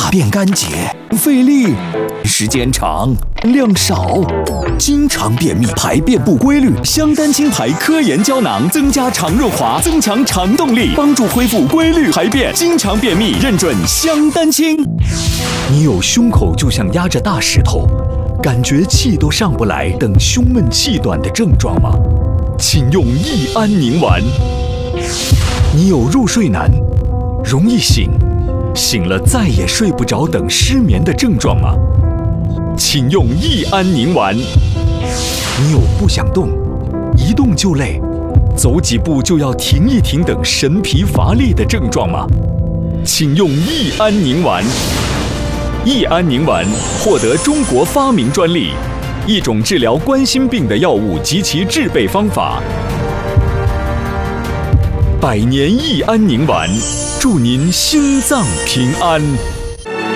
大便干结，费力，时间长，量少，经常便秘，排便不规律。香丹清牌科研胶囊增加肠润滑，增强肠动力，帮助恢复规律排便。经常便秘，认准香丹清。你有胸口就像压着大石头，感觉气都上不来等胸闷气短的症状吗？请用益安宁丸。你有入睡难，容易醒，醒了再也睡不着等失眠的症状吗？请用益安宁丸。你有不想动，一动就累，走几步就要停一停等神疲乏力的症状吗？请用益安宁丸。益安宁丸获得中国发明专利，一种治疗冠心病的药物及其制备方法。百年益安宁丸，祝您心脏平安。